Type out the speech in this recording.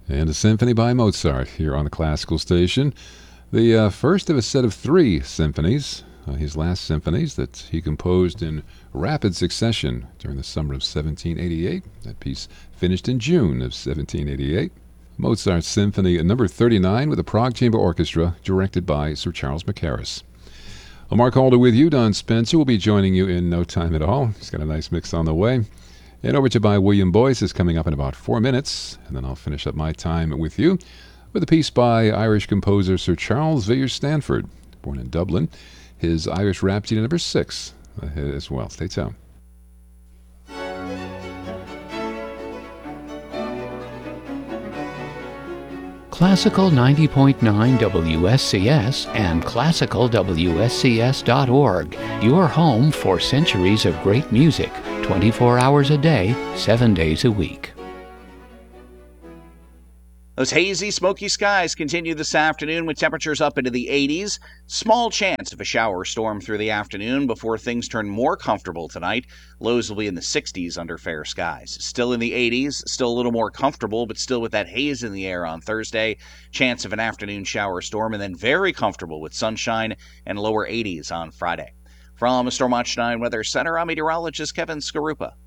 And a symphony by Mozart here on the Classical Station. The first of a set of three symphonies, his last symphonies that he composed in rapid succession during the summer of 1788. That piece finished in June of 1788. Mozart's Symphony number 39 with the Prague Chamber Orchestra, directed by Sir Charles Mackerras. Well, Mark Halder with you. Don Spencer will be joining you in no time at all. He's got a nice mix on the way. And Over to by William Boyce is coming up in about 4 minutes, and then I'll finish up my time with you with a piece by Irish composer Sir Charles Villiers Stanford, born in Dublin. His Irish Rhapsody number 6 as well. Stay tuned. Classical 90.9 WSCS and classicalwscs.org, your home for centuries of great music, 24 hours a day, 7 days a week. Those hazy, smoky skies continue this afternoon with temperatures up into the 80s. Small chance of a shower or storm through the afternoon before things turn more comfortable tonight. Lows will be in the 60s under fair skies. Still in the 80s, still a little more comfortable, but still with that haze in the air on Thursday. Chance of an afternoon shower or storm, and then very comfortable with sunshine and lower 80s on Friday. From the Storm Watch 9 Weather Center, I'm meteorologist Kevin Skarupa.